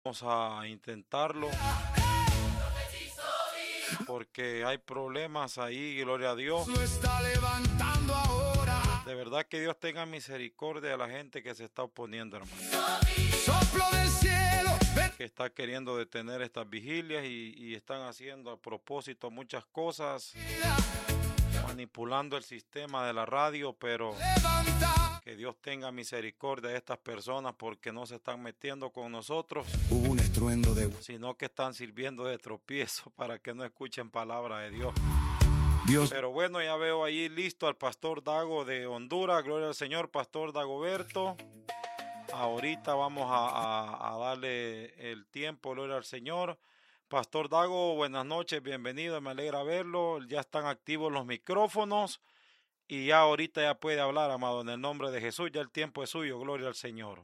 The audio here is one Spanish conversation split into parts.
Vamos a intentarlo porque hay problemas ahí, gloria a Dios. Lo está levantando ahora. De verdad que Dios tenga misericordia de la gente que se está oponiendo, hermano. Soplo del cielo. Que está queriendo detener estas vigilias y están haciendo a propósito muchas cosas, manipulando el sistema de la radio, pero Levanta. que Dios tenga misericordia de estas personas porque no se están metiendo con nosotros, Hubo un estruendo de sino que están sirviendo de tropiezo para que no escuchen palabra de Dios. Dios. Pero bueno, ya veo ahí listo al pastor Dago de Honduras. Gloria al Señor, pastor Dagoberto. Ahorita vamos a darle el tiempo, gloria al Señor. Pastor Dago, buenas noches, bienvenido, me alegra verlo. Ya están activos los micrófonos y ya ahorita ya puede hablar, amado, en el nombre de Jesús. Ya el tiempo es suyo, gloria al Señor.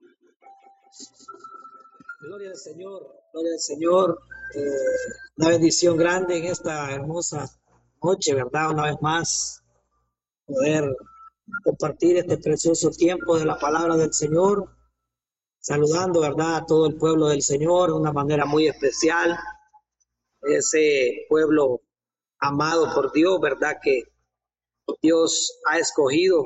Gloria al Señor, gloria al Señor. Una bendición grande en esta hermosa noche, ¿verdad? Una vez más, poder compartir este precioso tiempo de la palabra del Señor, saludando, ¿verdad?, a todo el pueblo del Señor de una manera muy especial. Ese pueblo amado por Dios, ¿verdad?, que Dios ha escogido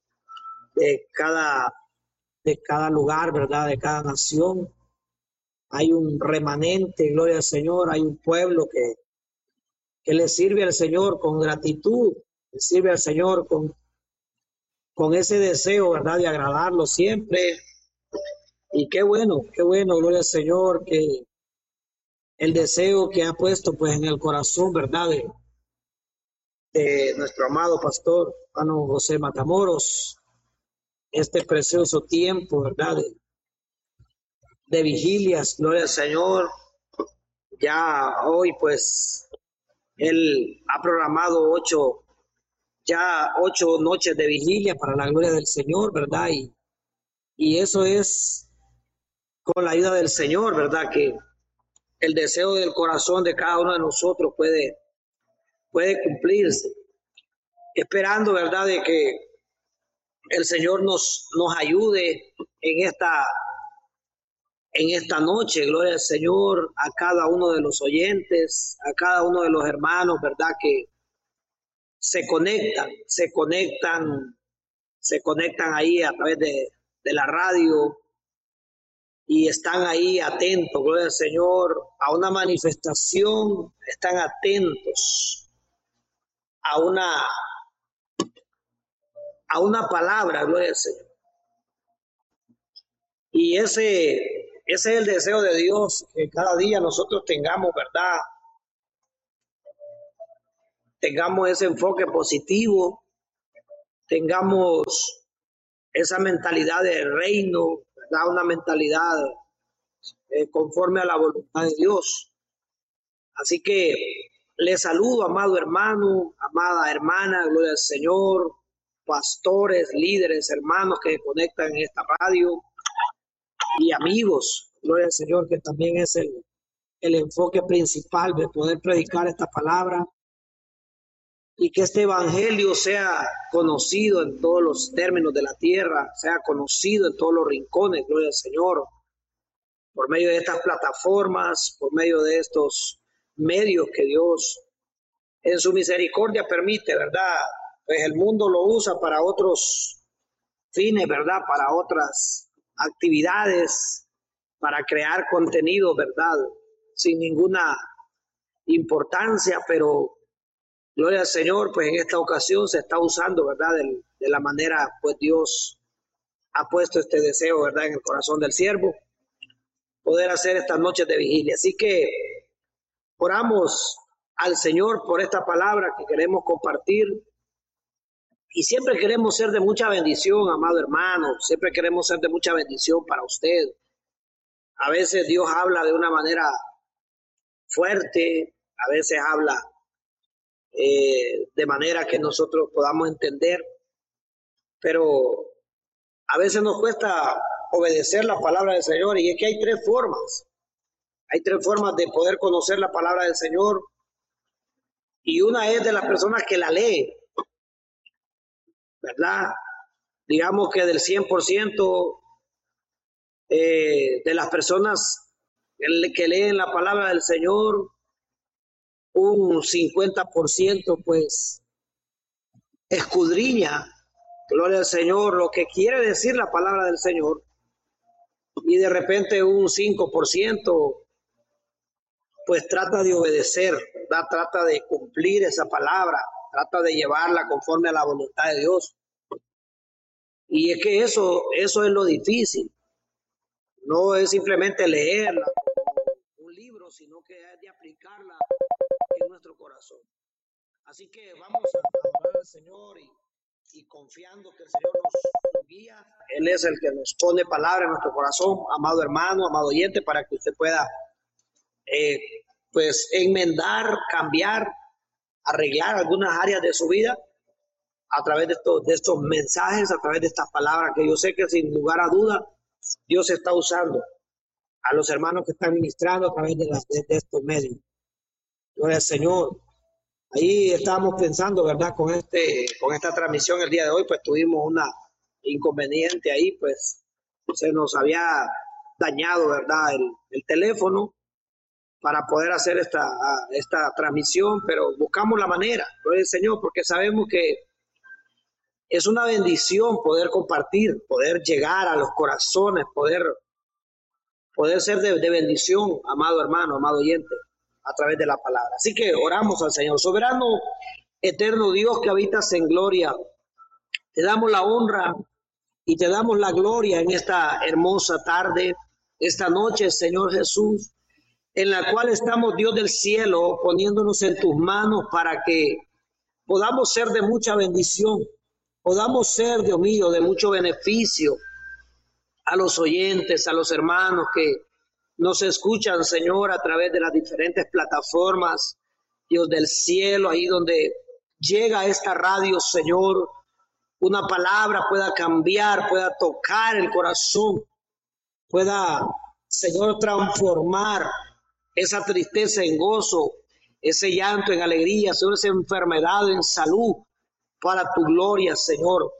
de cada lugar, ¿verdad?, de cada nación. Hay un remanente, gloria al Señor, hay un pueblo que le sirve al Señor con gratitud, le sirve al Señor con ese deseo, ¿verdad?, de agradarlo siempre. Y qué bueno, gloria al Señor, que el deseo que ha puesto pues en el corazón, ¿verdad?, de nuestro amado pastor, hermano José Matamoros, este precioso tiempo, ¿verdad?, de vigilias, gloria al Señor. Ya hoy pues él ha programado ocho noches de vigilia para la gloria del Señor, ¿verdad? Y eso es con la ayuda del Señor, ¿verdad? Que el deseo del corazón de cada uno de nosotros puede cumplirse. Esperando, ¿verdad?, de que el Señor nos ayude en esta noche, gloria al Señor, a cada uno de los oyentes, a cada uno de los hermanos, ¿verdad?, que se conectan ahí a través de la radio y están ahí atentos, gloria al Señor, a una manifestación, están atentos a una palabra, gloria al Señor. Y ese es el deseo de Dios, que cada día nosotros tengamos, ¿verdad?, tengamos ese enfoque positivo, tengamos esa mentalidad del reino, ¿verdad?, una mentalidad conforme a la voluntad de Dios. Así que les saludo, amado hermano, amada hermana, gloria al Señor, pastores, líderes, hermanos que se conectan en esta radio y amigos, gloria al Señor, que también es el enfoque principal de poder predicar esta palabra y que este evangelio sea conocido en todos los términos de la tierra, sea conocido en todos los rincones, gloria al Señor, por medio de estas plataformas, por medio de estos medios que Dios en su misericordia permite, ¿verdad? Pues el mundo lo usa para otros fines, ¿verdad? Para otras actividades, para crear contenido, ¿verdad?, sin ninguna importancia, pero gloria al Señor, pues en esta ocasión se está usando, ¿verdad?, de la manera, pues Dios ha puesto este deseo, ¿verdad?, en el corazón del siervo, poder hacer estas noches de vigilia. Así que oramos al Señor por esta palabra que queremos compartir y siempre queremos ser de mucha bendición, amado hermano, siempre queremos ser de mucha bendición para usted. A veces Dios habla de una manera fuerte, a veces habla de manera que nosotros podamos entender, pero a veces nos cuesta obedecer la palabra del Señor, y es que hay tres formas de poder conocer la palabra del Señor, y una es de las personas que la lee, ¿verdad? Digamos que del 100% de las personas el que lee la palabra del Señor, un 50% pues escudriña, gloria al Señor, lo que quiere decir la palabra del Señor, y de repente un 5% pues trata de obedecer, ¿verdad? Trata de cumplir esa palabra, trata de llevarla conforme a la voluntad de Dios. Y es que eso es lo difícil. No es simplemente leerla, un libro, sino que es de aplicarla en nuestro corazón. Así que vamos a adorar al Señor y confiando que el Señor nos guía. Él es el que nos pone palabra en nuestro corazón, amado hermano, amado oyente, para que usted pueda pues enmendar, cambiar, arreglar algunas áreas de su vida a través de estos mensajes, a través de estas palabras que yo sé que sin lugar a duda Dios está usando a los hermanos que están ministrando a través de estos medios. Gloria al Señor. Ahí estábamos pensando, ¿verdad? Con esta transmisión el día de hoy, pues tuvimos una inconveniente ahí, pues se nos había dañado, ¿verdad? El teléfono para poder hacer esta transmisión, pero buscamos la manera, gloria al Señor, porque sabemos que es una bendición poder compartir, poder llegar a los corazones, poder ser de bendición, amado hermano, amado oyente, a través de la palabra. Así que oramos al Señor. Soberano, eterno Dios que habitas en gloria, te damos la honra y te damos la gloria en esta hermosa tarde, esta noche, Señor Jesús, en la cual estamos, Dios del cielo, poniéndonos en tus manos para que podamos ser de mucha bendición, podamos ser, Dios mío, de mucho beneficio a los oyentes, a los hermanos que nos escuchan, Señor, a través de las diferentes plataformas, Dios del cielo, ahí donde llega esta radio, Señor, una palabra pueda cambiar, pueda tocar el corazón, pueda, Señor, transformar esa tristeza en gozo, ese llanto en alegría, Señor, esa enfermedad en salud, para tu gloria, Señor.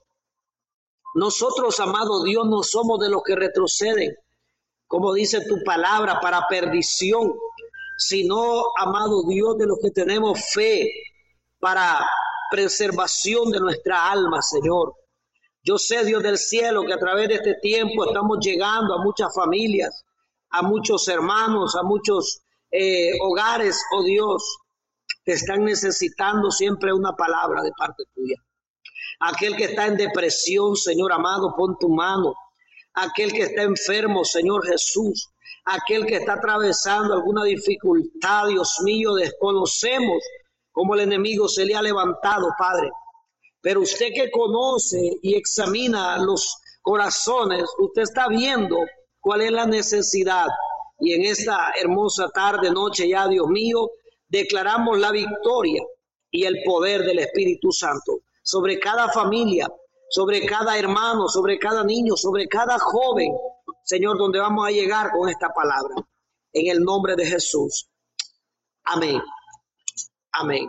Nosotros, amado Dios, no somos de los que retroceden, como dice tu palabra, para perdición, sino, amado Dios, de los que tenemos fe para preservación de nuestra alma, Señor. Yo sé, Dios del cielo, que a través de este tiempo estamos llegando a muchas familias, a muchos hermanos, a muchos hogares, oh Dios, que están necesitando siempre una palabra de parte tuya. Aquel que está en depresión, Señor amado, pon tu mano. Aquel que está enfermo, Señor Jesús. Aquel que está atravesando alguna dificultad, Dios mío, desconocemos cómo el enemigo se le ha levantado, Padre. Pero usted que conoce y examina los corazones, usted está viendo cuál es la necesidad. Y en esta hermosa tarde, noche ya, Dios mío, declaramos la victoria y el poder del Espíritu Santo sobre cada familia, sobre cada hermano, sobre cada niño, sobre cada joven, Señor, donde vamos a llegar con esta palabra. En el nombre de Jesús. Amén. Amén.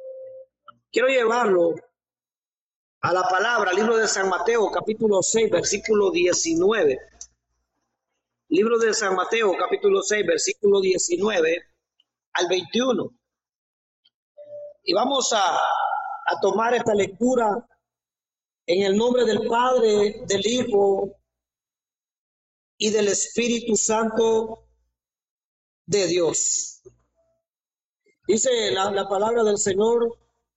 Quiero llevarlo a la palabra, libro de San Mateo, capítulo 6, versículo 19. Libro de San Mateo, capítulo 6, versículo 19 al 21. Y vamos a tomar esta lectura en el nombre del Padre, del Hijo y del Espíritu Santo de Dios. Dice la palabra del Señor: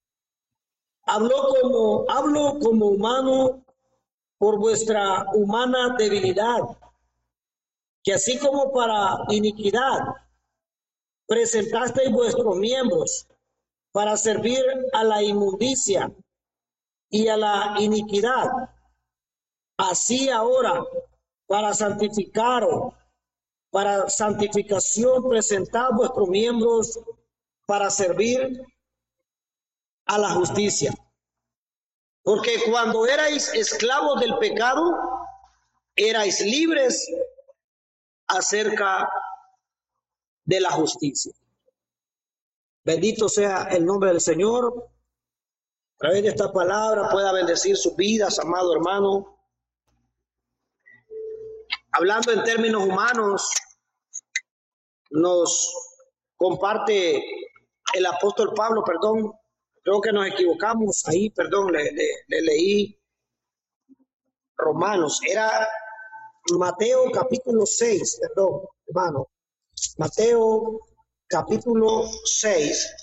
hablo como humano por vuestra humana debilidad, que así como para iniquidad presentasteis vuestros miembros para servir a la inmundicia y a la iniquidad, así ahora para santificaros, para santificación presentad vuestros miembros para servir a la justicia. Porque cuando erais esclavos del pecado, erais libres acerca de la justicia. Bendito sea el nombre del Señor. A través de esta palabra pueda bendecir sus vidas, amado hermano. Hablando en términos humanos, nos comparte el apóstol Pablo, perdón, creo que nos equivocamos ahí, perdón, le leí Romanos, era Mateo capítulo 6, perdón, hermano, Mateo capítulo 6,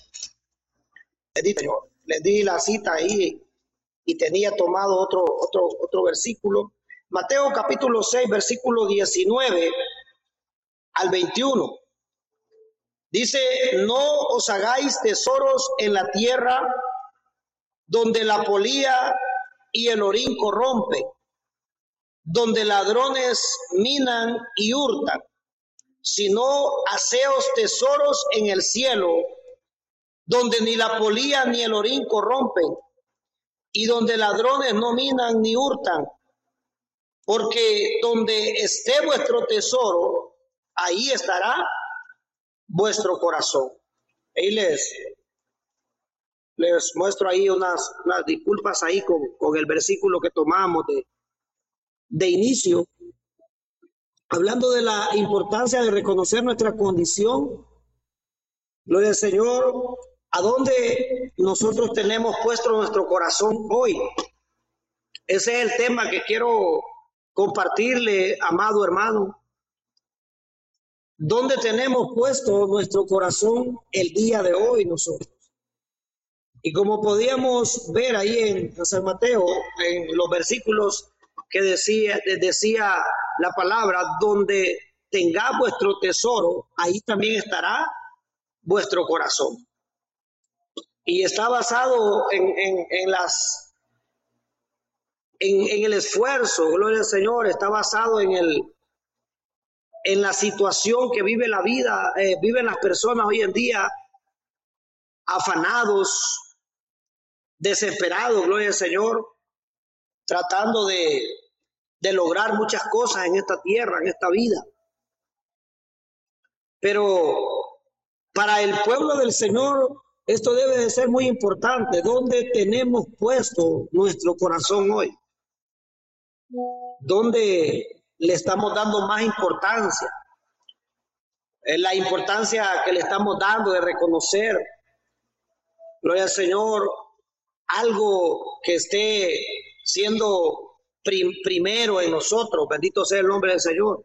le di la cita ahí y tenía tomado otro versículo. Mateo capítulo 6, versículo 19 al 21. Dice, no os hagáis tesoros en la tierra donde la polía y el orín corrompen, donde ladrones minan y hurtan, sino haceos tesoros en el cielo, donde ni la polía ni el orín corrompen, y donde ladrones no minan ni hurtan, porque donde esté vuestro tesoro, ahí estará vuestro corazón. Y les muestro ahí unas disculpas ahí con el versículo que tomamos de inicio, hablando de la importancia de reconocer nuestra condición. Gloria al Señor, a dónde nosotros tenemos puesto nuestro corazón hoy. Ese es el tema que quiero compartirle, amado hermano. ¿Dónde tenemos puesto nuestro corazón el día de hoy nosotros? Y como podíamos ver ahí en San Mateo, en los versículos que decía la palabra, donde tenga vuestro tesoro, ahí también estará vuestro corazón. Y está basado en el esfuerzo, gloria al Señor, está basado en la situación que vive la vida, viven las personas hoy en día, afanados, desesperados, gloria al Señor, tratando de lograr muchas cosas en esta tierra, en esta vida. Pero para el pueblo del Señor, esto debe de ser muy importante. ¿Dónde tenemos puesto nuestro corazón hoy? ¿Dónde le estamos dando más importancia? La importancia que le estamos dando de reconocer, gloria al Señor, algo que esté siendo primero en nosotros. Bendito sea el nombre del Señor.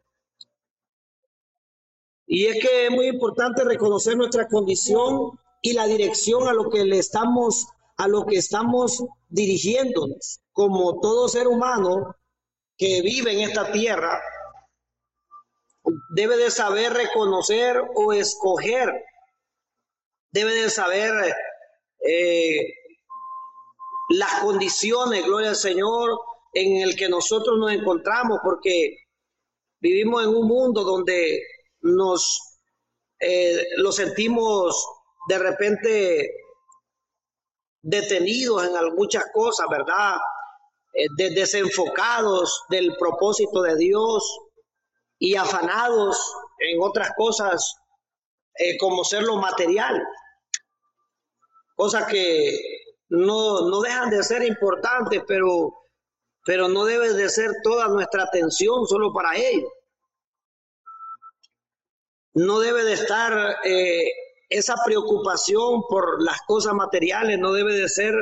Y es que es muy importante reconocer nuestra condición y la dirección a lo que estamos dirigiéndonos. Como todo ser humano que vive en esta tierra, debe de saber reconocer o escoger, debe de saber las condiciones, gloria al Señor, en el que nosotros nos encontramos, porque vivimos en un mundo donde lo sentimos de repente detenidos en muchas cosas, ¿verdad? Desenfocados del propósito de Dios y afanados en otras cosas como ser lo material, cosas que no dejan de ser importantes, pero no debe de ser toda nuestra atención solo para ello. No debe de estar esa preocupación por las cosas materiales, no debe de ser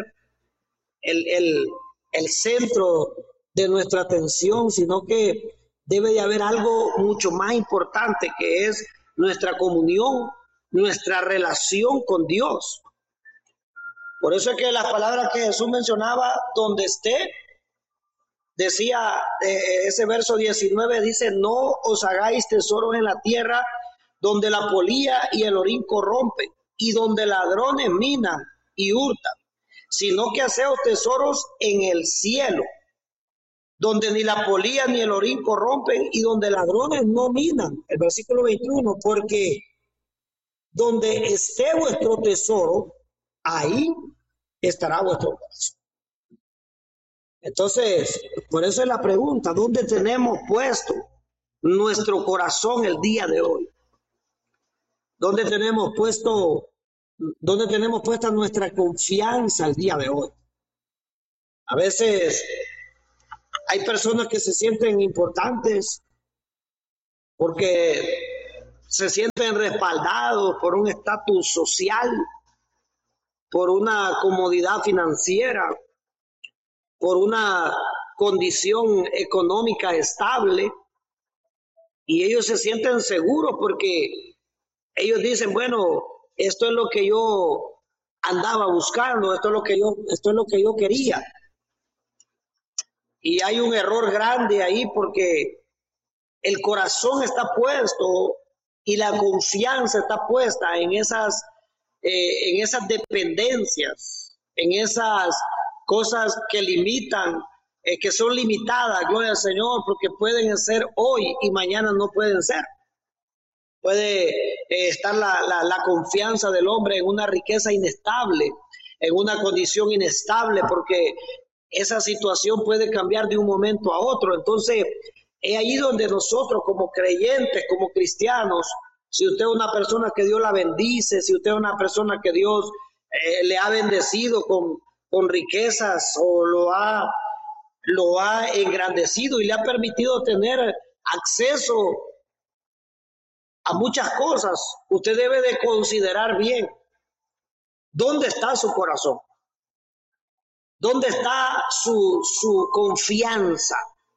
el centro de nuestra atención, sino que debe de haber algo mucho más importante, que es nuestra comunión, nuestra relación con Dios. Por eso es que las palabras que Jesús mencionaba, donde esté, decía ese verso 19, dice, no os hagáis tesoros en la tierra donde la polía y el orín corrompen, y donde ladrones minan y hurtan, sino que haceos tesoros en el cielo, donde ni la polía ni el orín corrompen, y donde ladrones no minan. El versículo 21, porque donde esté vuestro tesoro, ahí estará vuestro corazón. Entonces, por eso es la pregunta, ¿dónde tenemos puesto nuestro corazón el día de hoy? ¿Dónde tenemos puesta nuestra confianza el día de hoy? A veces hay personas que se sienten importantes porque se sienten respaldados por un estatus social, por una comodidad financiera, por una condición económica estable, y ellos se sienten seguros porque ellos dicen, bueno, esto es lo que yo andaba buscando, esto es lo que yo quería. Y hay un error grande ahí porque el corazón está puesto y la confianza está puesta en esas dependencias, en esas cosas que limitan, que son limitadas, gloria al Señor, porque pueden ser hoy y mañana no pueden ser. Puede estar la confianza del hombre en una riqueza inestable, en una condición inestable, porque esa situación puede cambiar de un momento a otro. Entonces, es ahí donde nosotros como creyentes, como cristianos, si usted es una persona que Dios la bendice, si usted es una persona que Dios le ha bendecido con riquezas o lo ha engrandecido y le ha permitido tener acceso a muchas cosas, usted debe de considerar bien dónde está su corazón, dónde está su confianza.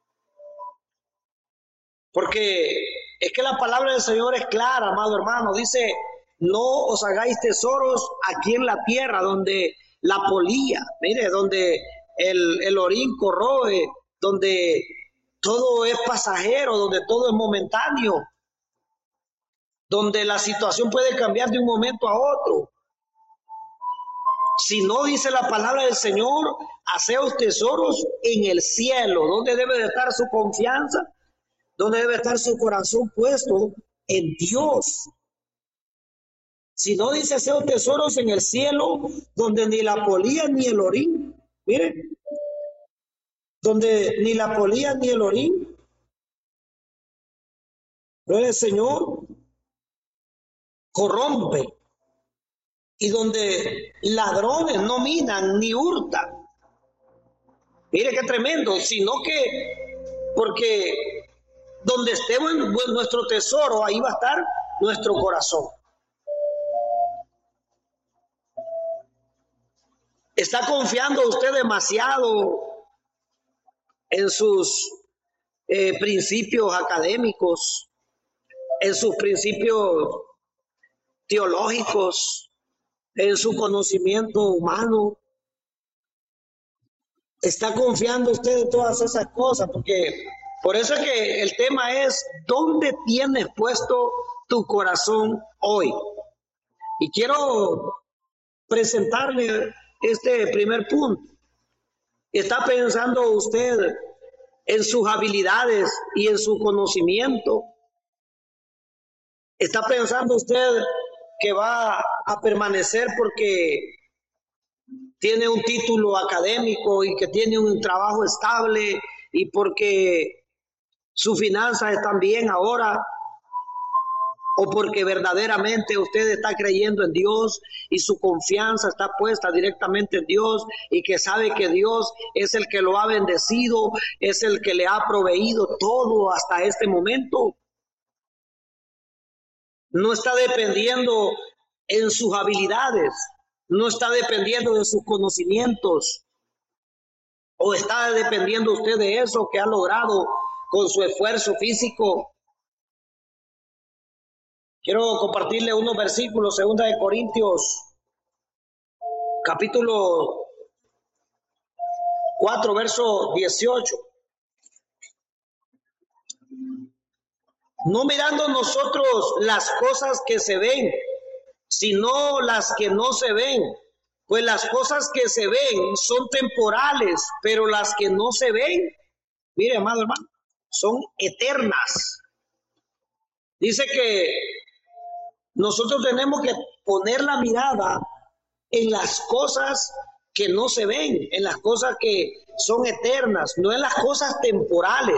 Porque es que la palabra del Señor es clara, amado hermano. Dice, no os hagáis tesoros aquí en la tierra, donde la polilla, mire, donde el orín corroe, donde todo es pasajero, donde todo es momentáneo, donde la situación puede cambiar de un momento a otro. Si no, dice la palabra del Señor, haceos tesoros en el cielo. ¿Dónde debe de estar su confianza? ¿Dónde debe estar su corazón puesto? En Dios. Si no, dice, haceos tesoros en el cielo, donde ni la polilla ni el orín, miren, donde ni la polilla ni el orín, pero el Señor corrompe, y donde ladrones no minan ni hurtan. Mire qué tremendo, sino que porque donde esté nuestro tesoro, ahí va a estar nuestro corazón. ¿Está confiando usted demasiado en sus principios académicos, en sus principios teológicos, en su conocimiento humano? ¿Está confiando usted en todas esas cosas? Porque por eso es que el tema es, ¿dónde tienes puesto tu corazón hoy? Y quiero presentarle este primer punto. ¿Está pensando usted en sus habilidades y en su conocimiento? ¿Está pensando usted que va a permanecer porque tiene un título académico y que tiene un trabajo estable y porque sus finanzas están bien ahora, o porque verdaderamente usted está creyendo en Dios y su confianza está puesta directamente en Dios y que sabe que Dios es el que lo ha bendecido, es el que le ha proveído todo hasta este momento? No está dependiendo en sus habilidades, no está dependiendo de sus conocimientos, o está dependiendo usted de eso que ha logrado con su esfuerzo físico. Quiero compartirle unos versículos, 2 de Corintios, capítulo 4, verso 18. No mirando nosotros las cosas que se ven, sino las que no se ven. Pues las cosas que se ven son temporales, pero las que no se ven, mire, amado hermano, son eternas. Dice que nosotros tenemos que poner la mirada en las cosas que no se ven, en las cosas que son eternas, no en las cosas temporales.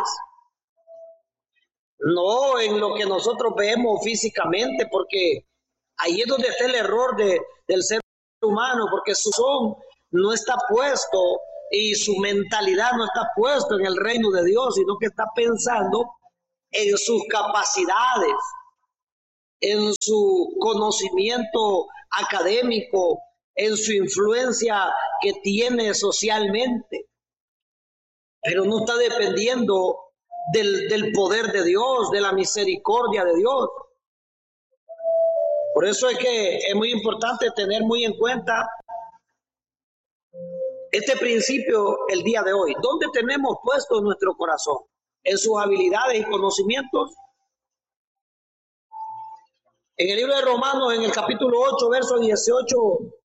No en lo que nosotros vemos físicamente, porque ahí es donde está el error del ser humano, porque su corazón no está puesto y su mentalidad no está puesto en el reino de Dios, sino que está pensando en sus capacidades, en su conocimiento académico, en su influencia que tiene socialmente, pero no está dependiendo del poder de Dios, de la misericordia de Dios. Por eso es que es muy importante tener muy en cuenta este principio el día de hoy. ¿Dónde tenemos puesto nuestro corazón? ¿En sus habilidades y conocimientos? En el libro de Romanos, en el capítulo 8, verso 18,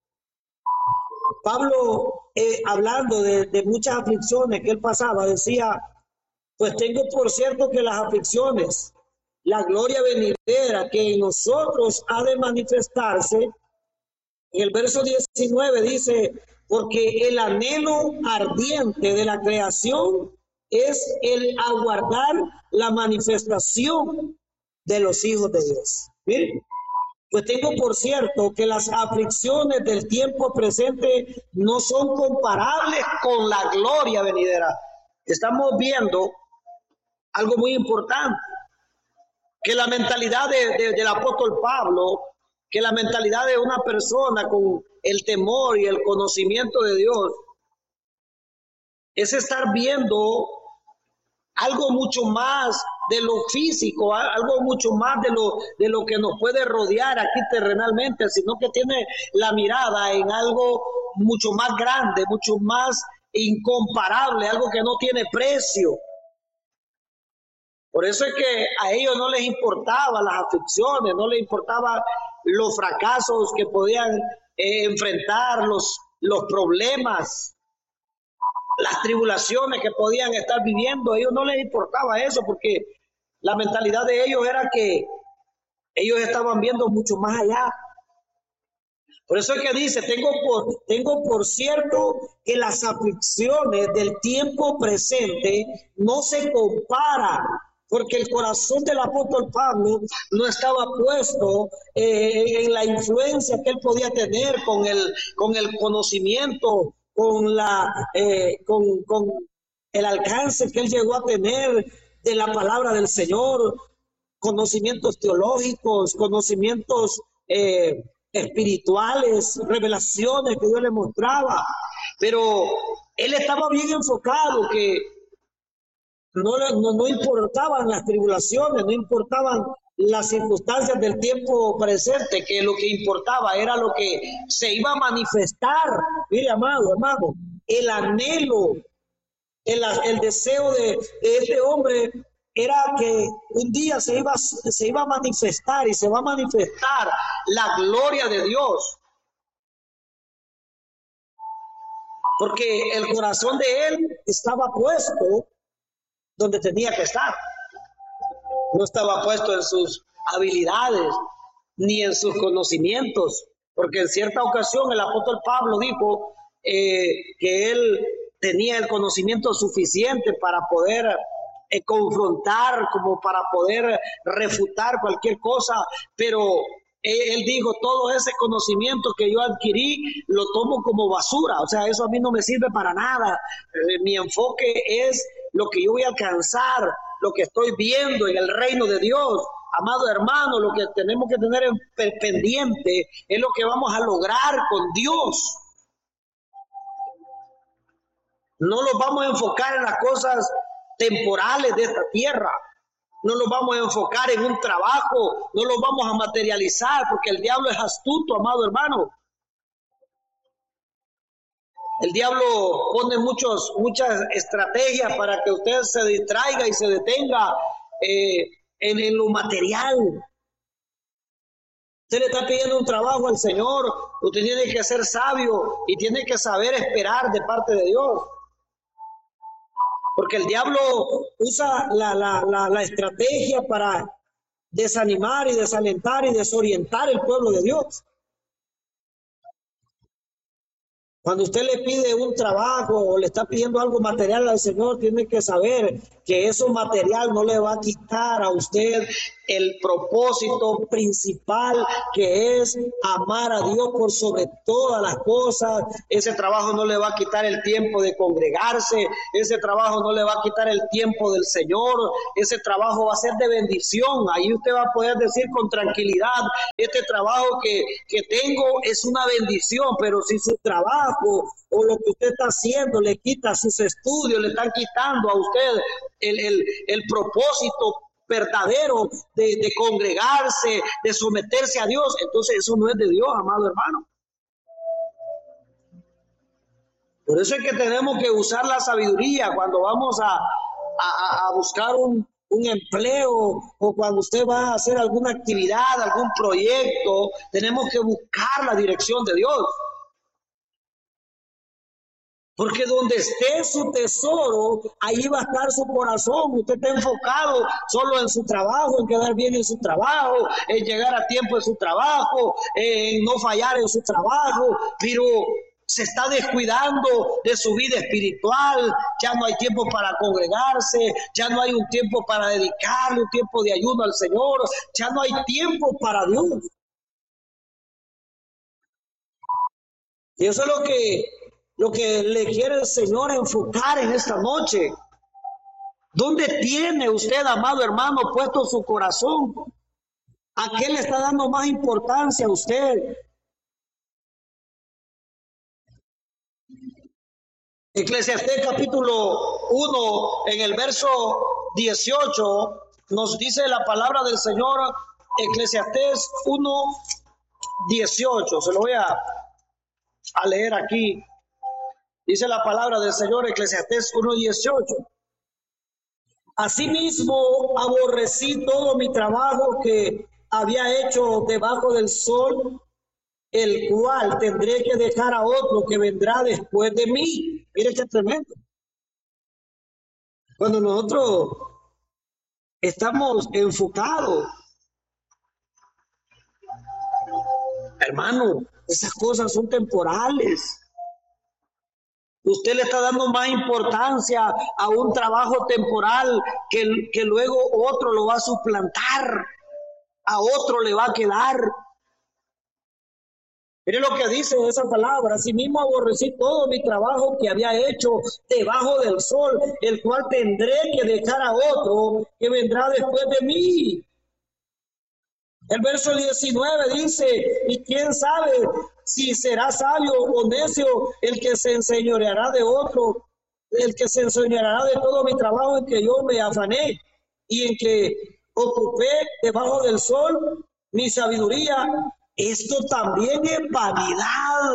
Pablo, hablando de muchas aflicciones que él pasaba, decía, pues tengo por cierto que las aflicciones, la gloria venidera que en nosotros ha de manifestarse. En el verso 19 dice, porque el anhelo ardiente de la creación es el aguardar la manifestación de los hijos de Dios. Miren, pues tengo por cierto que las aflicciones del tiempo presente no son comparables con la gloria venidera. Estamos viendo algo muy importante, que la mentalidad del apóstol Pablo, que la mentalidad de una persona con el temor y el conocimiento de Dios, es estar viendo algo mucho más de lo físico, algo mucho más de lo que nos puede rodear aquí terrenalmente, sino que tiene la mirada en algo mucho más grande, mucho más incomparable, algo que no tiene precio. Por eso es que a ellos no les importaban las aflicciones, no les importaban los fracasos que podían enfrentar, los problemas, las tribulaciones que podían estar viviendo. A ellos no les importaba eso, porque la mentalidad de ellos era que ellos estaban viendo mucho más allá. Por eso es que dice, tengo por cierto que las aflicciones del tiempo presente no se comparan, porque el corazón del apóstol Pablo no estaba puesto en la influencia que él podía tener con el conocimiento, con el alcance que él llegó a tener de la palabra del Señor, conocimientos teológicos, conocimientos espirituales, revelaciones que Dios le mostraba, pero él estaba bien enfocado, que no importaban las tribulaciones, no importaban las circunstancias del tiempo presente, que lo que importaba era lo que se iba a manifestar. Mire, amado, el anhelo, el deseo de este hombre era que un día se iba a manifestar, y se va a manifestar la gloria de Dios, porque el corazón de él estaba puesto donde tenía que estar. No estaba puesto en sus habilidades ni en sus conocimientos, porque en cierta ocasión el apóstol Pablo dijo que él tenía el conocimiento suficiente para poder confrontar, como para poder refutar cualquier cosa, pero él dijo, todo ese conocimiento que yo adquirí lo tomo como basura, o sea, eso a mí no me sirve para nada. Mi enfoque es lo que yo voy a alcanzar, lo que estoy viendo en el reino de Dios. Amado hermano, lo que tenemos que tener pendiente es lo que vamos a lograr con Dios. No nos vamos a enfocar en las cosas temporales de esta tierra. No nos vamos a enfocar en un trabajo, no lo vamos a materializar, porque el diablo es astuto, amado hermano. El diablo pone muchas estrategias para que usted se distraiga y se detenga en lo material. Usted le está pidiendo un trabajo al Señor, usted tiene que ser sabio y tiene que saber esperar de parte de Dios. Porque el diablo usa la estrategia para desanimar y desalentar y desorientar el pueblo de Dios. Cuando usted le pide un trabajo o le está pidiendo algo material al Señor, tiene que saber que eso material no le va a quitar a usted el propósito principal, que es amar a Dios por sobre todas las cosas. Ese trabajo no le va a quitar el tiempo de congregarse, ese trabajo no le va a quitar el tiempo del Señor, ese trabajo va a ser de bendición. Ahí usted va a poder decir con tranquilidad, este trabajo que tengo es una bendición. Pero si su trabajo o lo que usted está haciendo le quita sus estudios, le están quitando a usted el propósito verdadero de congregarse, de someterse a Dios, entonces eso no es de Dios, amado hermano. Por eso es que tenemos que usar la sabiduría cuando vamos a buscar un empleo, o cuando usted va a hacer alguna actividad, algún proyecto. Tenemos que buscar la dirección de Dios. Porque donde esté su tesoro, ahí va a estar su corazón. Usted está enfocado solo en su trabajo, en quedar bien en su trabajo, en llegar a tiempo en su trabajo, en no fallar en su trabajo, pero se está descuidando de su vida espiritual. Ya no hay tiempo para congregarse, ya no hay un tiempo para dedicarle un tiempo de ayuno al Señor, ya no hay tiempo para Dios. Y eso es lo que le quiere el Señor enfocar en esta noche. ¿Dónde tiene usted, amado hermano, puesto su corazón? ¿A qué le está dando más importancia a usted? Eclesiastés capítulo 1, en el verso 18, nos dice la palabra del Señor. Eclesiastés 1, 18, se lo voy a leer aquí. Dice la palabra del Señor, Eclesiastés 1:18. Asimismo, aborrecí todo mi trabajo que había hecho debajo del sol, el cual tendré que dejar a otro que vendrá después de mí. Mire qué tremendo. Cuando nosotros estamos enfocados, hermano, esas cosas son temporales. Usted le está dando más importancia a un trabajo temporal que luego otro lo va a suplantar, a otro le va a quedar. Mire lo que dice esa palabra: asimismo aborrecí todo mi trabajo que había hecho debajo del sol, el cual tendré que dejar a otro que vendrá después de mí. El verso 19 dice: y quién sabe si será sabio o necio el que se enseñoreará de otro, el que se enseñoreará de todo mi trabajo en que yo me afané y en que ocupé debajo del sol mi sabiduría. Esto también es vanidad.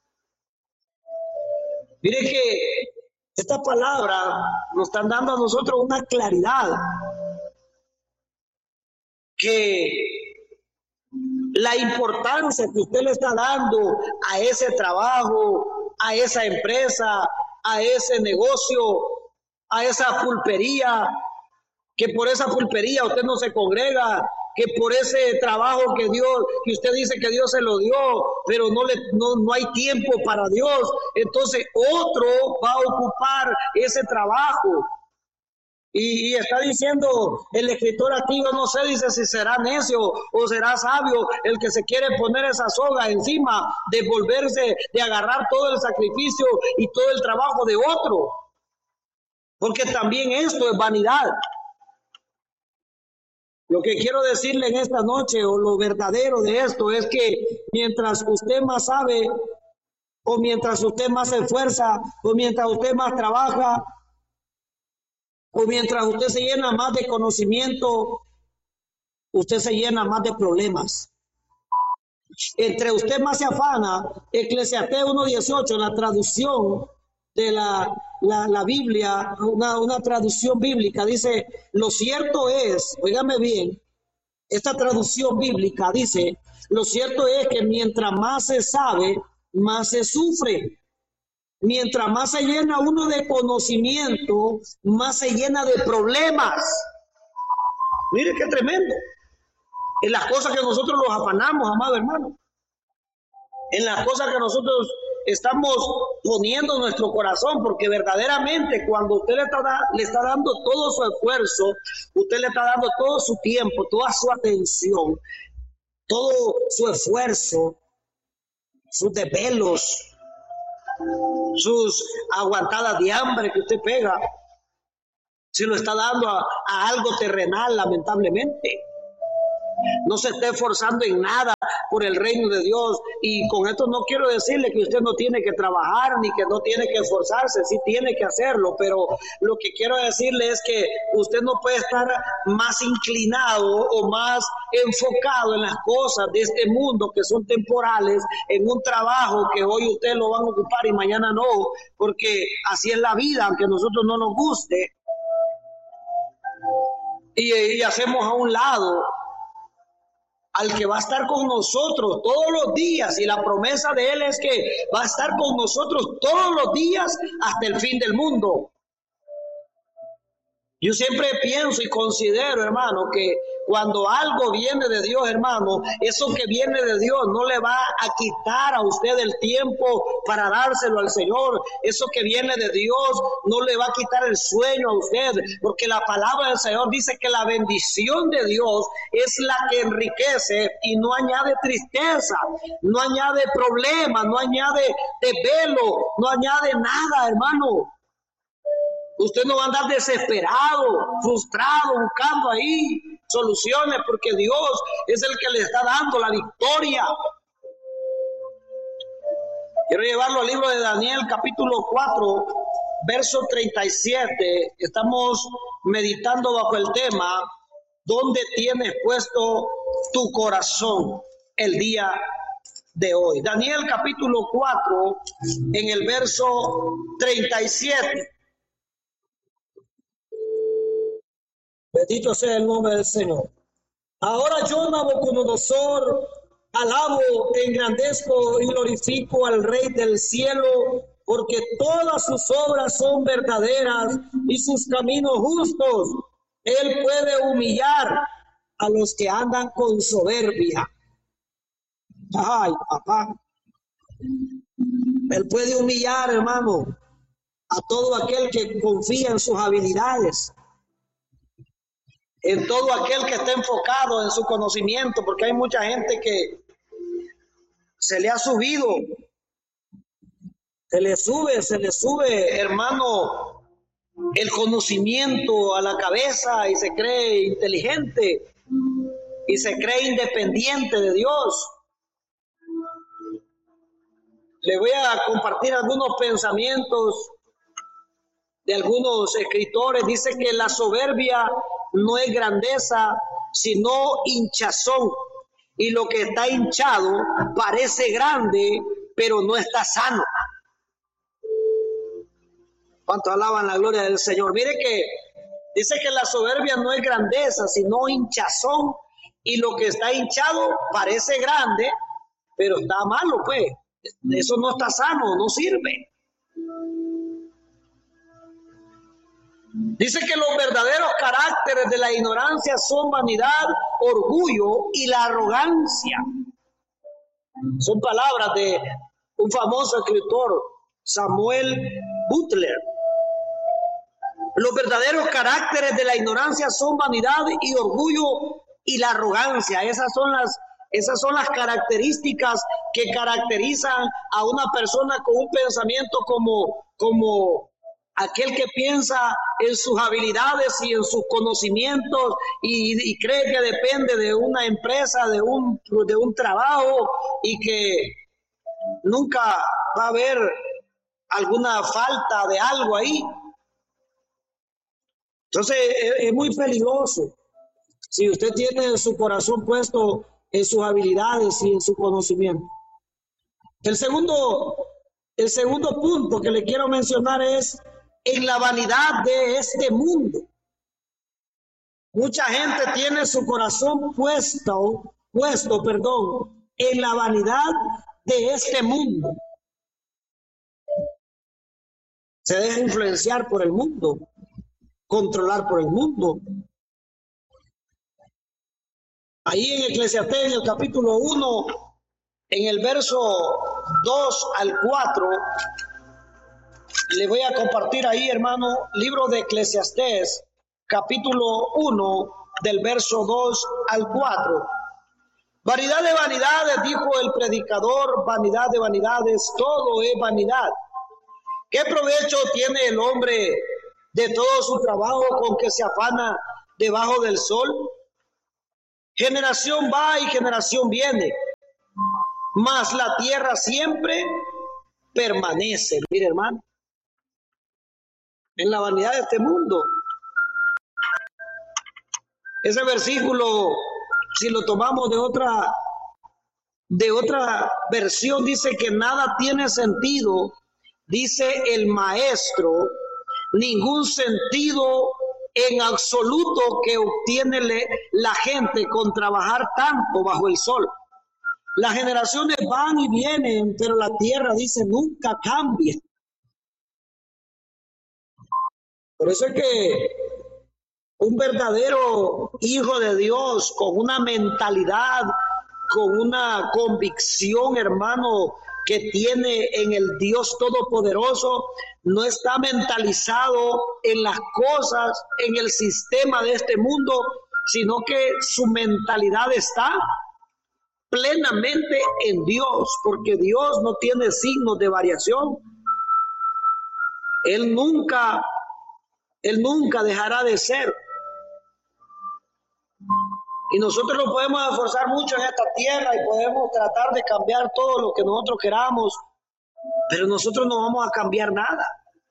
Mire que esta palabra nos están dando a nosotros una claridad, que la importancia que usted le está dando a ese trabajo, a esa empresa, a ese negocio, a esa pulpería, que por esa pulpería usted no se congrega, que por ese trabajo que usted dice que Dios se lo dio, pero no hay tiempo para Dios, entonces otro va a ocupar ese trabajo. Y está diciendo el escritor aquí, yo no sé, dice, si será necio o será sabio el que se quiere poner esa soga encima, de volverse, de agarrar todo el sacrificio y todo el trabajo de otro. Porque también esto es vanidad. Lo que quiero decirle en esta noche, o lo verdadero de esto, es que mientras usted más sabe, o mientras usted más se esfuerza, o mientras usted más trabaja, o mientras usted se llena más de conocimiento, usted se llena más de problemas. Entre usted más se afana. Eclesiastés 1:18, la traducción de la Biblia, una traducción bíblica, dice: lo cierto es, óigame bien, esta traducción bíblica dice: lo cierto es que mientras más se sabe, más se sufre. Mientras más se llena uno de conocimiento, más se llena de problemas. Mire qué tremendo. En las cosas que nosotros nos afanamos, amado hermano, en las cosas que nosotros estamos poniendo nuestro corazón, porque verdaderamente cuando usted le está dando todo su esfuerzo, usted le está dando todo su tiempo, toda su atención, todo su esfuerzo, sus desvelos, sus aguantadas de hambre que usted pega, se lo está dando a algo terrenal, lamentablemente. No se esté esforzando en nada por el reino de Dios. Y con esto no quiero decirle que usted no tiene que trabajar ni que no tiene que esforzarse, sí tiene que hacerlo, pero lo que quiero decirle es que usted no puede estar más inclinado o más enfocado en las cosas de este mundo que son temporales, en un trabajo que hoy usted lo van a ocupar y mañana no, porque así es la vida, aunque a nosotros no nos guste, y hacemos a un lado al que va a estar con nosotros todos los días, y la promesa de Él es que va a estar con nosotros todos los días hasta el fin del mundo. Yo siempre pienso y considero, hermano, que cuando algo viene de Dios, hermano, eso que viene de Dios no le va a quitar a usted el tiempo para dárselo al Señor. Eso que viene de Dios no le va a quitar el sueño a usted, porque la palabra del Señor dice que la bendición de Dios es la que enriquece y no añade tristeza, no añade problema, no añade desvelo, no añade nada, hermano. Usted no va a andar desesperado, frustrado, buscando ahí soluciones, porque Dios es el que le está dando la victoria. Quiero llevarlo al libro de Daniel, capítulo 4, verso 37. Estamos meditando bajo el tema, ¿dónde tienes puesto tu corazón el día de hoy? Daniel, capítulo 4, en el verso 37. Bendito sea el nombre del Señor. Ahora yo, Nabucodonosor, alabo, engrandezco y glorifico al Rey del cielo, porque todas sus obras son verdaderas y sus caminos justos. Él puede humillar a los que andan con soberbia. Ay, papá. Él puede humillar, hermano, a todo aquel que confía en sus habilidades, en todo aquel que está enfocado en su conocimiento, porque hay mucha gente que se le ha subido, se le sube, hermano, el conocimiento a la cabeza y se cree inteligente y se cree independiente de Dios. Le voy a compartir algunos pensamientos de algunos escritores. Dice que la soberbia no es grandeza, sino hinchazón. Y lo que está hinchado parece grande, pero no está sano. ¿Cuántos alaban la gloria del Señor? Mire que dice que la soberbia no es grandeza, sino hinchazón. Y lo que está hinchado parece grande, pero está malo, pues. Eso no está sano, no sirve. Dice que los verdaderos caracteres de la ignorancia son vanidad, orgullo y la arrogancia. Son palabras de un famoso escritor, Samuel Butler. Los verdaderos caracteres de la ignorancia son vanidad y orgullo y la arrogancia. Esas son las características que caracterizan a una persona con un pensamiento como aquel que piensa en sus habilidades y en sus conocimientos y cree que depende de una empresa, de un trabajo, y que nunca va a haber alguna falta de algo ahí. Entonces es muy peligroso si usted tiene su corazón puesto en sus habilidades y en su conocimiento. El segundo punto que le quiero mencionar es en la vanidad de este mundo. Mucha gente tiene su corazón puesto, en la vanidad de este mundo. Se deja influenciar por el mundo, controlar por el mundo. Ahí en Eclesiastés, en el capítulo 1, En el verso 2 al 4, le voy a compartir ahí, hermano, libro de Eclesiastés, capítulo 1, del verso 2 al 4. Vanidad de vanidades, dijo el predicador, vanidad de vanidades, todo es vanidad. ¿Qué provecho tiene el hombre de todo su trabajo con que se afana debajo del sol? Generación va y generación viene, mas la tierra siempre permanece. Mire, hermano, en la vanidad de este mundo. Ese versículo, si lo tomamos de otra versión, dice que nada tiene sentido, dice el maestro, ningún sentido en absoluto que obtiene la gente con trabajar tanto bajo el sol. Las generaciones van y vienen, pero la tierra, dice, nunca cambia. Por eso es que un verdadero hijo de Dios, con una mentalidad, con una convicción, hermano, que tiene en el Dios Todopoderoso, no está mentalizado en las cosas, en el sistema de este mundo, sino que su mentalidad está plenamente en Dios, porque Dios no tiene signos de variación. Él nunca dejará de ser. Y nosotros nos podemos esforzar mucho en esta tierra y podemos tratar de cambiar todo lo que nosotros queramos, pero nosotros no vamos a cambiar nada.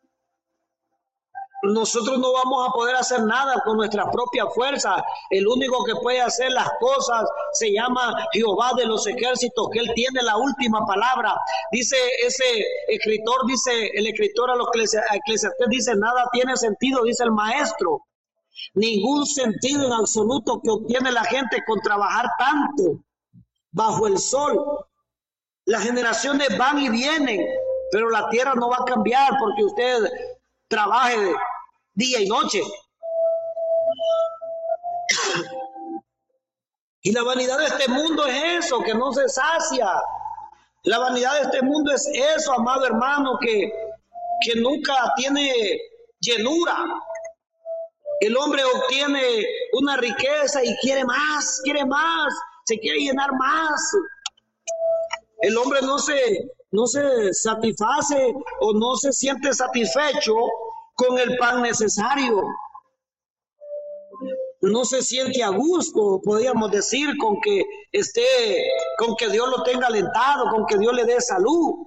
Nosotros no vamos a poder hacer nada con nuestra propia fuerza. El único que puede hacer las cosas se llama Jehová de los ejércitos, que Él tiene la última palabra. Dice ese escritor, dice el escritor a los Eclesiastés, dice, nada tiene sentido, dice el maestro. Ningún sentido en absoluto que obtiene la gente con trabajar tanto bajo el sol. Las generaciones van y vienen, pero la tierra no va a cambiar porque usted trabaje día y noche. Y la vanidad de este mundo es eso, que no se sacia. La vanidad de este mundo es eso, amado hermano, que nunca tiene llenura. El hombre obtiene una riqueza y quiere más, se quiere llenar más. El hombre no se satisface o no se siente satisfecho con el pan necesario. No se siente a gusto, podríamos decir, con que Dios lo tenga alentado, con que Dios le dé salud.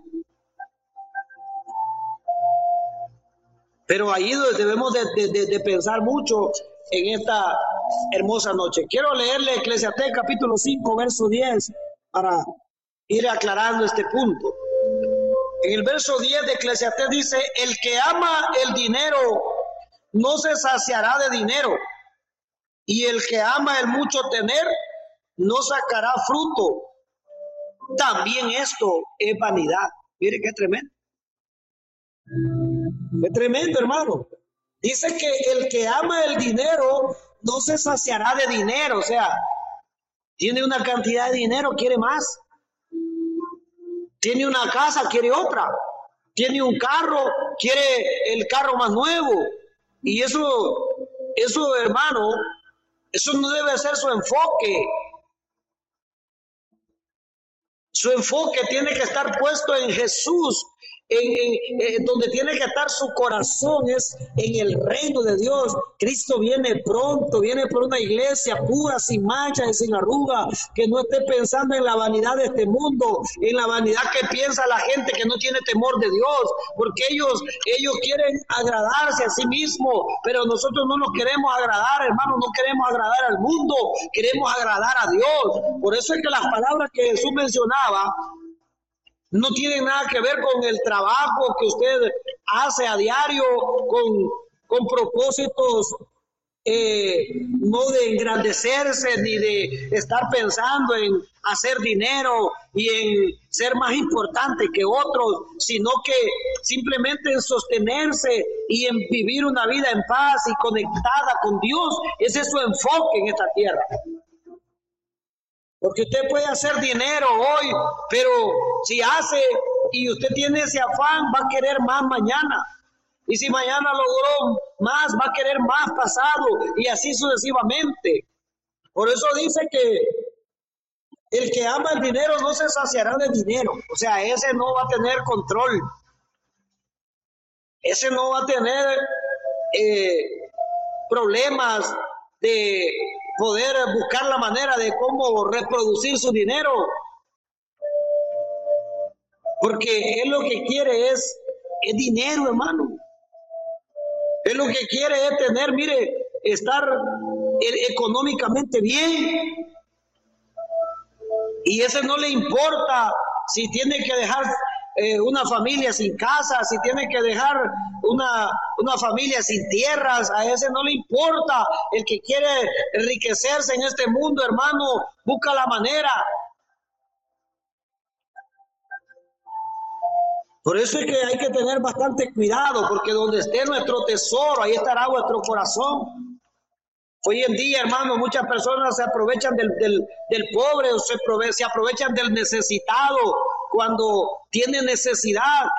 Pero ahí debemos de pensar mucho en esta hermosa noche. Quiero leerle Eclesiastés capítulo 5, verso 10, para ir aclarando este punto. En el verso 10 de Eclesiastés dice, el que ama el dinero no se saciará de dinero, y el que ama el mucho tener no sacará fruto. También esto es vanidad. Mire qué tremendo. Qué tremendo, hermano. Dice que el que ama el dinero no se saciará de dinero. O sea, tiene una cantidad de dinero, quiere más. Tiene una casa, quiere otra. Tiene un carro, quiere el carro más nuevo. Y eso, hermano, eso no debe ser su enfoque. Su enfoque tiene que estar puesto en Jesús, donde tiene que estar su corazón es en el reino de Dios. Cristo viene pronto, viene por una iglesia pura, sin mancha y sin arruga, que no esté pensando en la vanidad de este mundo, en la vanidad que piensa la gente que no tiene temor de Dios, porque ellos quieren agradarse a sí mismos, pero nosotros no nos queremos agradar, hermanos, no queremos agradar al mundo, queremos agradar a Dios. Por eso es que las palabras que Jesús mencionaba no tiene nada que ver con el trabajo que usted hace a diario, con propósitos no de engrandecerse ni de estar pensando en hacer dinero y en ser más importante que otros, sino que simplemente en sostenerse y en vivir una vida en paz y conectada con Dios. Ese es su enfoque en esta tierra. Porque usted puede hacer dinero hoy, pero si hace y usted tiene ese afán, va a querer más mañana. Y si mañana logró más, va a querer más pasado y así sucesivamente. Por eso dice que el que ama el dinero no se saciará de dinero. O sea, ese no va a tener control. Ese no va a tener problemas de poder buscar la manera de cómo reproducir su dinero. Porque él lo que quiere es dinero, hermano. Él lo que quiere es tener, mire, estar económicamente bien. Y ese no le importa si tiene que dejar una familia sin casa, si tiene que dejar una familia sin tierras, a ese no le importa. El que quiere enriquecerse en este mundo, hermano, busca la manera. Por eso es que hay que tener bastante cuidado, porque donde esté nuestro tesoro, ahí estará vuestro corazón. Hoy en día, hermano, muchas personas se aprovechan del pobre o se aprovechan del necesitado cuando tiene necesidad.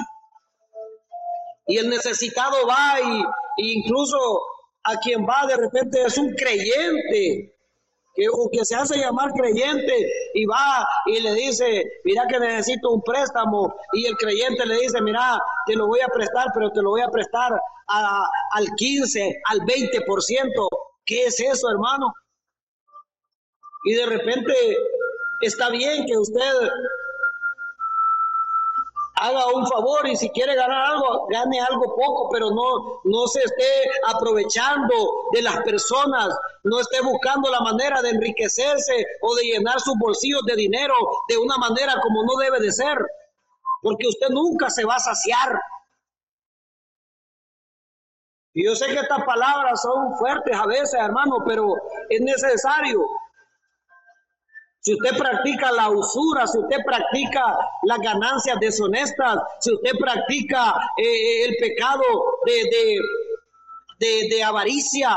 Y el necesitado va y incluso a quien va de repente es un creyente. Que se hace llamar creyente y va y le dice, mira que necesito un préstamo, y el creyente le dice, mira, te lo voy a prestar, pero te lo voy a prestar al 15, al 20%. ¿Qué es eso, hermano? Y de repente está bien que usted haga un favor y si quiere ganar algo, gane algo poco, pero no se esté aprovechando de las personas, no esté buscando la manera de enriquecerse o de llenar sus bolsillos de dinero de una manera como no debe de ser, porque usted nunca se va a saciar. Y yo sé que estas palabras son fuertes a veces, hermano, pero es necesario. Si usted practica la usura, si usted practica las ganancias deshonestas, si usted practica el pecado de avaricia,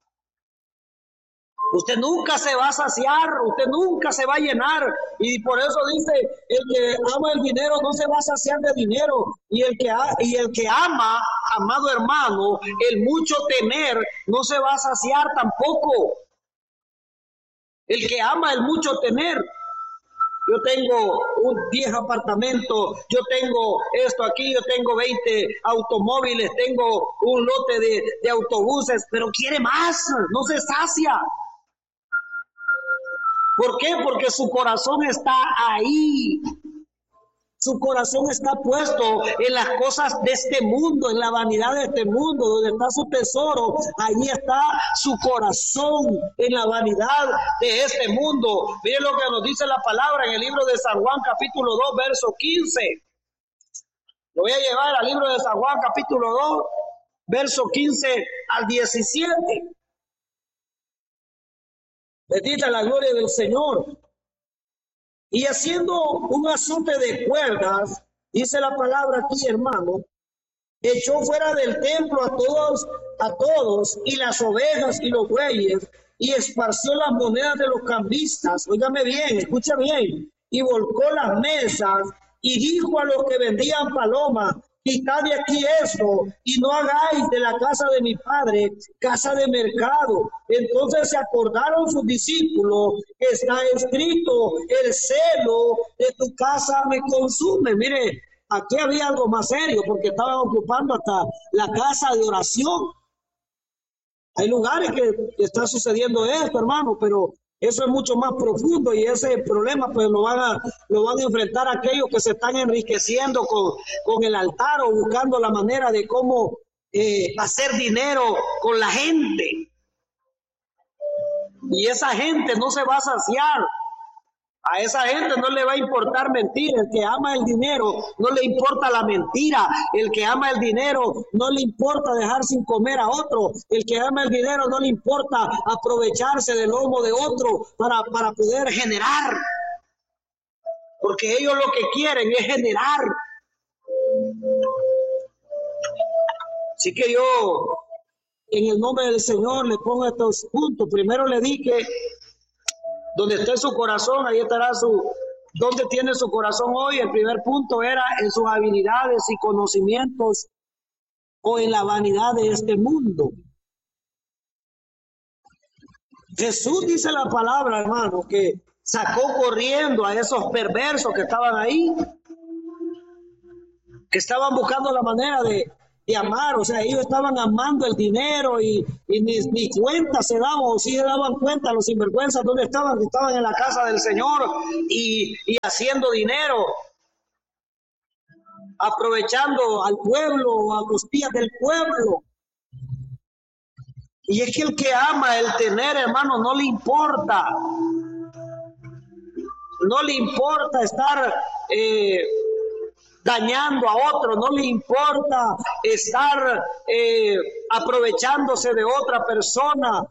usted nunca se va a saciar, usted nunca se va a llenar. Y por eso dice, el que ama el dinero no se va a saciar de dinero. Y el que ama, amado hermano, el mucho tener no se va a saciar tampoco. El que ama el mucho tener. Yo tengo 10 apartamentos, yo tengo esto aquí, yo tengo 20 automóviles, tengo un lote de autobuses, pero quiere más, no se sacia. ¿Por qué? Porque su corazón está ahí. Su corazón está puesto en las cosas de este mundo, en la vanidad de este mundo, donde está su tesoro, allí está su corazón, en la vanidad de este mundo. Miren lo que nos dice la palabra en el libro de San Juan, capítulo 2, verso 15. Lo voy a llevar al libro de San Juan, capítulo 2, verso 15 al 17. Bendita la gloria del Señor. Y haciendo un azote de cuerdas, dice la palabra aquí, hermano, echó fuera del templo a todos, y las ovejas y los bueyes, y esparció las monedas de los cambistas. Óigame bien, escucha bien. Y volcó las mesas, y dijo a los que vendían palomas, quitad de aquí esto, y no hagáis de la casa de mi padre casa de mercado. Entonces se acordaron sus discípulos, que está escrito, el celo de tu casa me consume. Mire, aquí había algo más serio, porque estaban ocupando hasta la casa de oración. Hay lugares que está sucediendo esto, hermano, pero eso es mucho más profundo, y ese problema pues lo van a enfrentar aquellos que se están enriqueciendo con el altar o buscando la manera de cómo hacer dinero con la gente. Y esa gente no se va a saciar. A esa gente no le va a importar mentir. El que ama el dinero no le importa la mentira. El que ama el dinero no le importa dejar sin comer a otro. El que ama el dinero no le importa aprovecharse del lomo de otro para poder generar. Porque ellos lo que quieren es generar. Así que yo, en el nombre del Señor, le pongo estos puntos. Primero le dije Donde esté su corazón, ahí estará su... ¿Dónde tiene su corazón hoy? El primer punto era en sus habilidades y conocimientos o en la vanidad de este mundo. Jesús dice la palabra, hermano, que sacó corriendo a esos perversos que estaban ahí, que estaban buscando la manera de amar. O sea, ellos estaban amando el dinero y ni cuenta se daban, o sí se daban cuenta los sinvergüenzas dónde estaban, que estaban en la casa del Señor y haciendo dinero, aprovechando al pueblo, a costillas del pueblo. Y es que el que ama el tener, hermano, no le importa estar dañando a otro, no le importa estar aprovechándose de otra persona.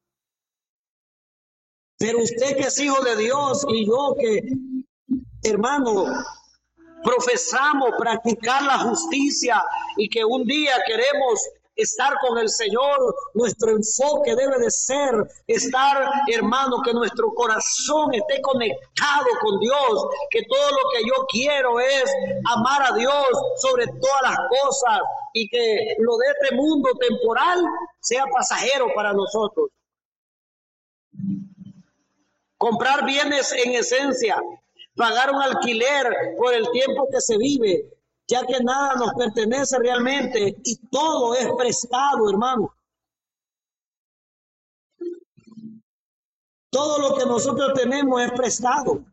Pero usted que es hijo de Dios y yo que, hermano, profesamos practicar la justicia y que un día queremos estar con el Señor, nuestro enfoque debe de ser estar, hermano, que nuestro corazón esté conectado con Dios, que todo lo que yo quiero es amar a Dios sobre todas las cosas y que lo de este mundo temporal sea pasajero para nosotros. Comprar bienes en esencia, pagar un alquiler por el tiempo que se vive, ya que nada nos pertenece realmente y todo es prestado, hermano. Todo lo que nosotros tenemos es prestado.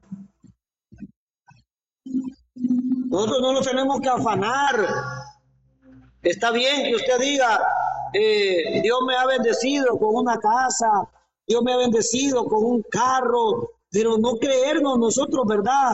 Nosotros no nos tenemos que afanar. Está bien que usted diga, Dios me ha bendecido con una casa, Dios me ha bendecido con un carro, pero no creernos nosotros, ¿verdad?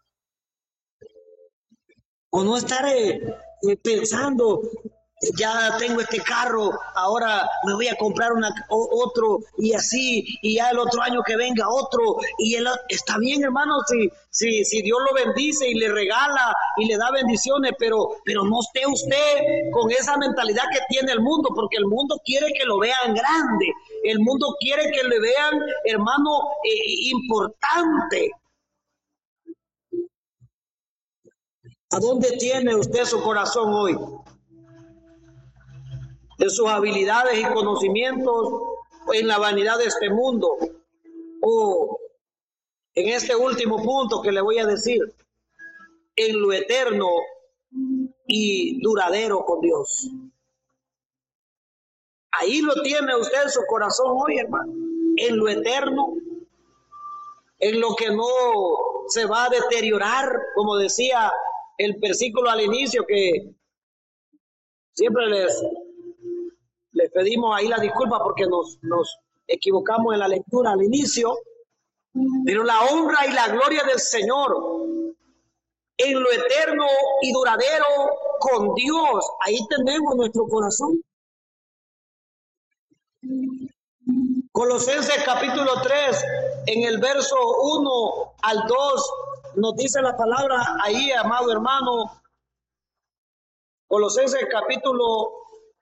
O no estar pensando, ya tengo este carro, ahora me voy a comprar otro y así, y ya el otro año que venga otro. Está bien, hermano, si Dios lo bendice y le regala y le da bendiciones, pero no esté usted con esa mentalidad que tiene el mundo, porque el mundo quiere que lo vean grande, el mundo quiere que le vean, hermano, importante. ¿A dónde tiene usted su corazón hoy? ¿En sus habilidades y conocimientos o en la vanidad de este mundo? O en este último punto que le voy a decir, en lo eterno y duradero con Dios. Ahí lo tiene usted en su corazón hoy, hermano. En lo eterno, en lo que no se va a deteriorar, como decía el versículo al inicio, que siempre les pedimos ahí la disculpa porque nos equivocamos en la lectura al inicio, pero la honra y la gloria del Señor en lo eterno y duradero con Dios, ahí tenemos nuestro corazón. Colosenses capítulo 3, en el verso 1 al 2, nos dice la palabra ahí, amado hermano. Colosenses capítulo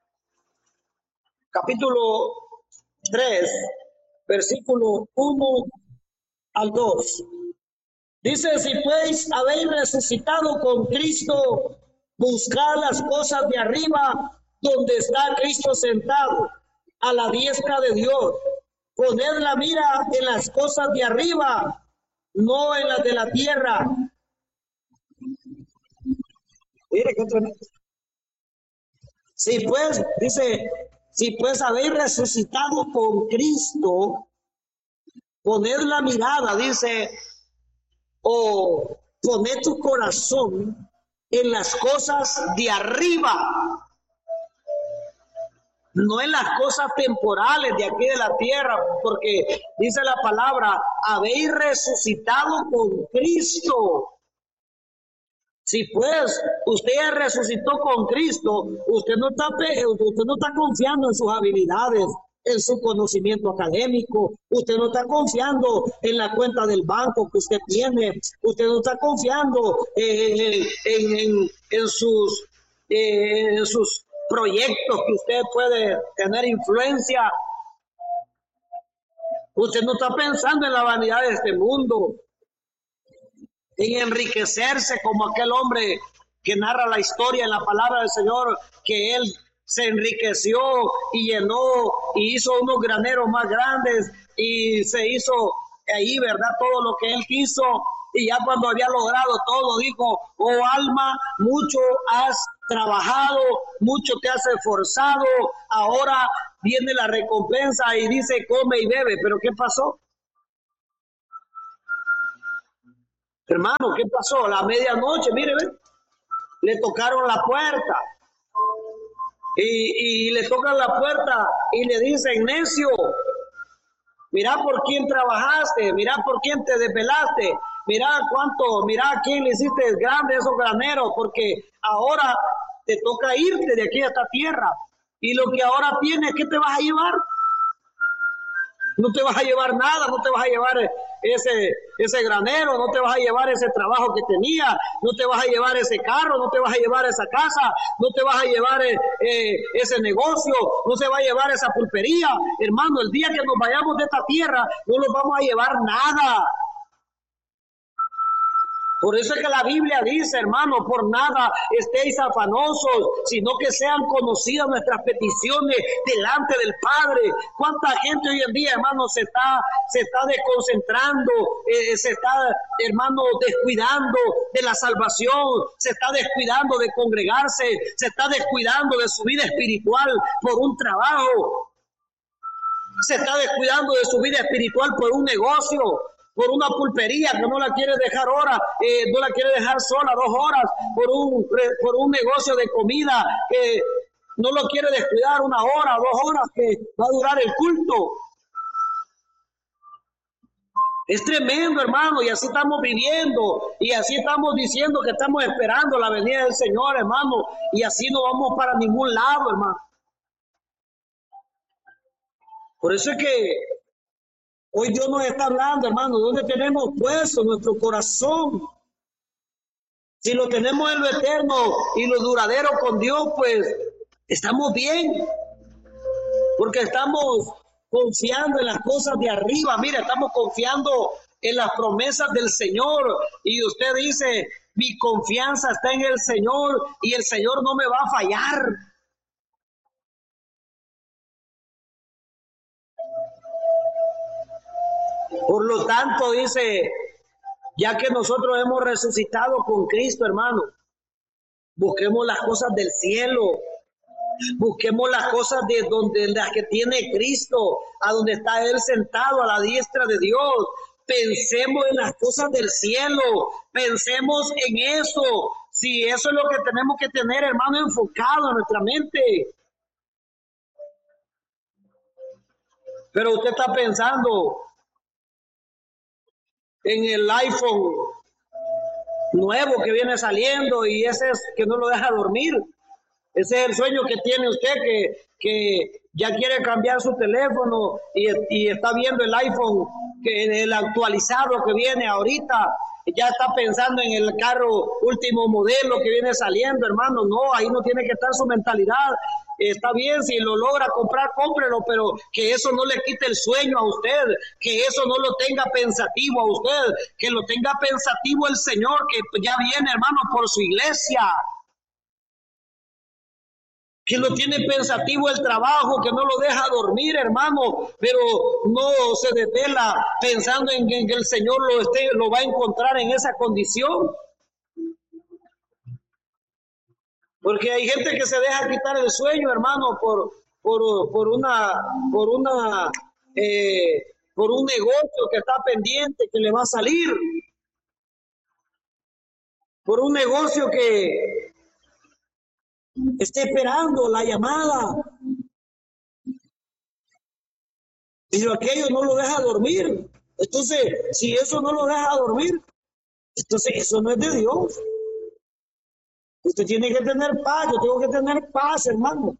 3, versículo 1 al 2. Dice, si pues habéis resucitado con Cristo, buscad las cosas de arriba, donde está Cristo sentado, a la diestra de Dios. Poned la mira en las cosas de arriba, no en las de la tierra. Mire qué tremendo. Si pues, dice, si pues habéis resucitado con Cristo, poned la mirada, dice, o poned tu corazón en las cosas de arriba, no en las cosas temporales de aquí de la tierra, porque dice la palabra, habéis resucitado con Cristo. Si pues usted resucitó con Cristo, usted no está confiando en sus habilidades, en su conocimiento académico, usted no está confiando en la cuenta del banco que usted tiene, usted no está confiando en sus proyectos que usted puede tener influencia. Usted no está pensando en la vanidad de este mundo, en enriquecerse como aquel hombre que narra la historia en la palabra del Señor, que él se enriqueció y llenó y hizo unos graneros más grandes y se hizo ahí, ¿verdad? Todo lo que él quiso, y ya cuando había logrado todo dijo: oh alma, mucho has trabajado, mucho te has esforzado, ahora viene la recompensa, y dice: come y bebe. Pero ¿qué pasó? Hermano, ¿qué pasó? A la medianoche, mire, ¿ve? Le tocaron la puerta. Y le tocan la puerta y le dicen: necio, mira por quién trabajaste, mira por quién te desvelaste, mira cuánto, mira a quién le hiciste grande esos graneros, porque ahora te toca irte de aquí a esta tierra. Y lo que ahora tienes, ¿qué te vas a llevar? No te vas a llevar nada, no te vas a llevar ese granero, no te vas a llevar ese trabajo que tenía, no te vas a llevar ese carro, no te vas a llevar esa casa, no te vas a llevar ese negocio, no se va a llevar esa pulpería. Hermano, el día que nos vayamos de esta tierra, no nos vamos a llevar nada. Por eso es que la Biblia dice, hermano: por nada estéis afanosos, sino que sean conocidas nuestras peticiones delante del Padre. ¿Cuánta gente hoy en día, hermano, se está desconcentrando, se está, hermano, descuidando de la salvación, se está descuidando de congregarse, se está descuidando de su vida espiritual por un trabajo, se está descuidando de su vida espiritual por un negocio, por una pulpería que no la quiere dejar no la quiere dejar sola 2 horas, por un negocio de comida que no lo quiere descuidar 1 hora, 2 horas que va a durar el culto. Es tremendo, hermano, y así estamos viviendo, y así estamos diciendo que estamos esperando la venida del Señor, hermano, y así no vamos para ningún lado, hermano. Por eso es que hoy Dios nos está hablando, hermano, ¿dónde tenemos puesto nuestro corazón? Si lo tenemos en lo eterno y lo duradero con Dios, pues estamos bien, porque estamos confiando en las cosas de arriba. Mira, estamos confiando en las promesas del Señor, y usted dice: mi confianza está en el Señor y el Señor no me va a fallar. Por lo tanto, dice, ya que nosotros hemos resucitado con Cristo, hermano, busquemos las cosas del cielo, busquemos las cosas de las que tiene Cristo, a donde está Él sentado a la diestra de Dios. Pensemos en las cosas del cielo, pensemos en eso. Si eso es lo que tenemos que tener, hermano, enfocado en nuestra mente. Pero usted está pensando en el iPhone nuevo que viene saliendo, y ese es que no lo deja dormir. Ese es el sueño que tiene usted, que ya quiere cambiar su teléfono y está viendo el iPhone, que el actualizado que viene ahorita. Ya está pensando en el carro último modelo que viene saliendo, hermano. No, ahí no tiene que estar su mentalidad. Está bien, si lo logra comprar, cómprelo, pero que eso no le quite el sueño a usted, que eso no lo tenga pensativo a usted, que lo tenga pensativo el Señor, que ya viene, hermano, por su iglesia. Que lo tiene pensativo el trabajo, que no lo deja dormir, hermano, pero no se desvela pensando en que el Señor lo va a encontrar en esa condición. Porque hay gente que se deja quitar el sueño, hermano, por un negocio que está pendiente, que le va a salir, por un negocio que está esperando la llamada, y aquello no lo deja dormir. Entonces, si eso no lo deja dormir, entonces eso no es de Dios. Usted tiene que tener paz, yo tengo que tener paz, hermano.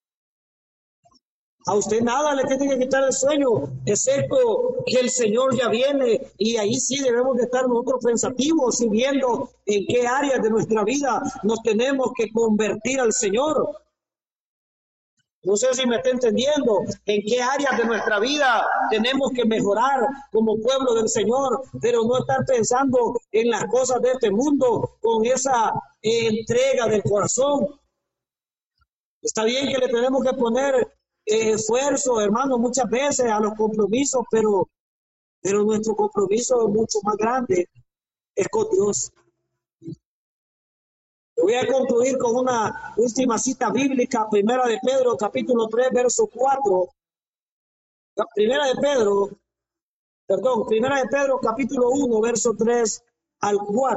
A usted nada le tiene que quitar el sueño, excepto que el Señor ya viene, y ahí sí debemos de estar nosotros pensativos y viendo en qué áreas de nuestra vida nos tenemos que convertir al Señor. No sé si me está entendiendo en qué áreas de nuestra vida tenemos que mejorar como pueblo del Señor, pero no estar pensando en las cosas de este mundo con esa entrega del corazón. Está bien que le tenemos que poner esfuerzo, hermano, muchas veces a los compromisos, pero nuestro compromiso es mucho más grande, es con Dios. Voy a concluir con una última cita bíblica, Primera de Pedro, capítulo 3, verso 4. Primera de Pedro, capítulo 1, verso 3 al 4.